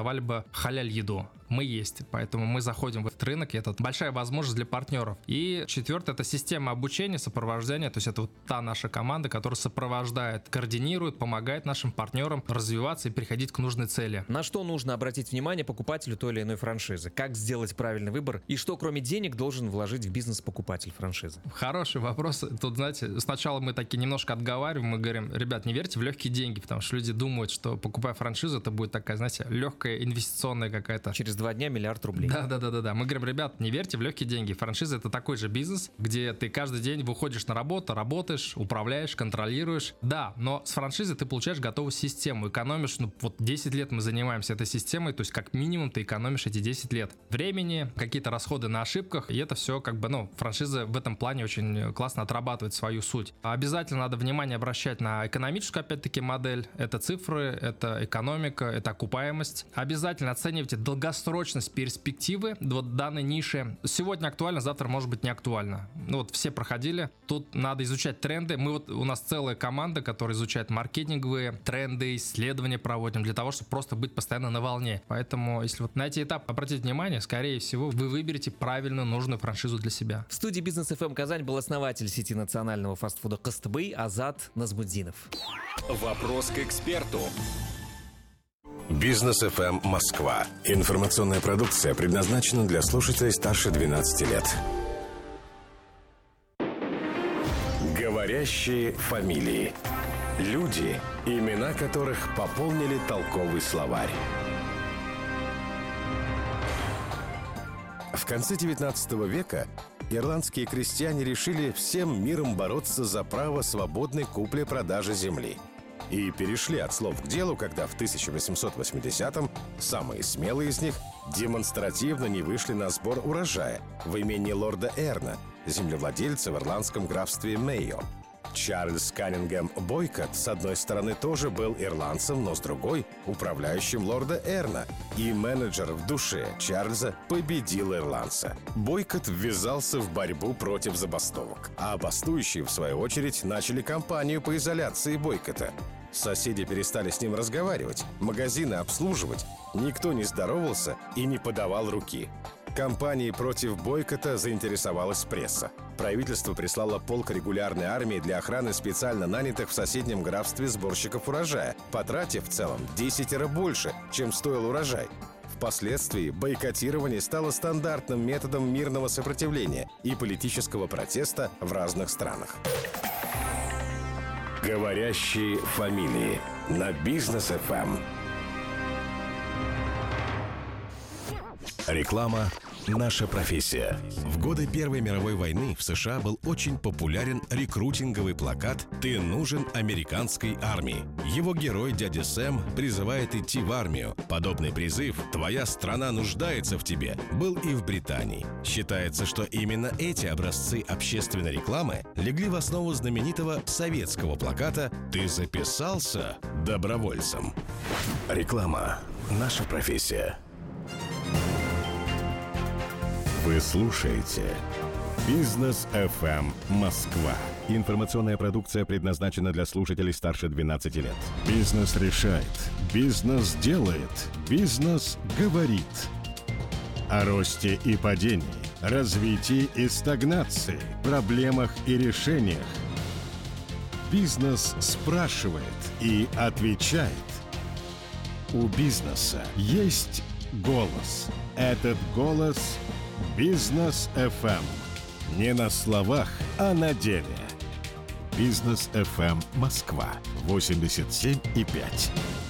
продавали бы халяль-еду. Мы есть, поэтому мы заходим в этот рынок, и это большая возможность для партнеров. И четвертое — это система обучения, сопровождения, то есть это вот та наша команда, которая сопровождает, координирует, помогает нашим партнерам развиваться и приходить к нужной цели. На что нужно обратить внимание покупателю той или иной франшизы? Как сделать правильный выбор? И что, кроме денег, должен вложить в бизнес покупатель франшизы? Хороший вопрос. Тут, знаете, сначала мы таки немножко отговариваем, мы говорим: ребят, не верьте в легкие деньги, потому что люди думают, что, покупая франшизу, это будет такая, знаете, легкая инвестиционная какая-то. Через 2 дня $1 миллиард. Да. Мы говорим: ребят, не верьте в легкие деньги. Франшиза — это такой же бизнес, где ты каждый день выходишь на работу, работаешь, управляешь, контролируешь. Да, но с франшизой ты получаешь готовую систему, экономишь, вот 10 лет мы занимаемся этой системой, то есть как минимум ты экономишь эти 10 лет времени, какие-то расходы на ошибках, и это все франшиза в этом плане очень классно отрабатывает свою суть. Обязательно надо внимание обращать на экономическую, опять-таки, модель. Это цифры, это экономика, это окупаемость. Обязательно оценивайте долгосрочность перспективы данной ниши. Сегодня актуально, завтра может быть не актуально. Все проходили. Тут надо изучать тренды. У нас целая команда, которая изучает маркетинговые тренды, исследования проводим для того, чтобы просто быть постоянно на волне. Поэтому, если на эти этапы обратить внимание, скорее всего, вы выберете правильную, нужную франшизу для себя. В студии Бизнес ФМ Казань был основатель сети национального фастфуда Кыстыбый Азат Назмутдинов. Вопрос к эксперту. Бизнес ФМ Москва. Информационная продукция предназначена для слушателей старше 12 лет. Говорящие фамилии. Люди, имена которых пополнили толковый словарь. В конце 19 века ирландские крестьяне решили всем миром бороться за право свободной купли-продажи земли. И перешли от слов к делу, когда в 1880-м самые смелые из них демонстративно не вышли на сбор урожая в имении лорда Эрна, землевладельца в ирландском графстве Мейо. Чарльз Каннингем Бойкот, с одной стороны, тоже был ирландцем, но с другой — управляющим лорда Эрна. И менеджер в душе Чарльза победил ирландца. Бойкот ввязался в борьбу против забастовок. А бастующие, в свою очередь, начали кампанию по изоляции Бойкота. Соседи перестали с ним разговаривать, магазины обслуживать. Никто не здоровался и не подавал руки. Кампанией против бойкота заинтересовалась пресса. Правительство прислало полк регулярной армии для охраны специально нанятых в соседнем графстве сборщиков урожая, потратив в целом 10 раз больше, чем стоил урожай. Впоследствии бойкотирование стало стандартным методом мирного сопротивления и политического протеста в разных странах. Говорящие фамилии на Бизнес ФМ. Реклама – наша профессия. В годы Первой мировой войны в США был очень популярен рекрутинговый плакат «Ты нужен американской армии». Его герой дядя Сэм призывает идти в армию. Подобный призыв «Твоя страна нуждается в тебе» был и в Британии. Считается, что именно эти образцы общественной рекламы легли в основу знаменитого советского плаката «Ты записался добровольцем». Реклама – наша профессия. Вы слушаете Бизнес ФМ Москва. Информационная продукция предназначена для слушателей старше 12 лет. Бизнес решает. Бизнес делает. Бизнес говорит. О росте и падении, развитии и стагнации, проблемах и решениях. Бизнес спрашивает и отвечает. У бизнеса есть голос. Этот голос – Бизнес ФМ. Не на словах, а на деле. Бизнес ФМ Москва 87,5.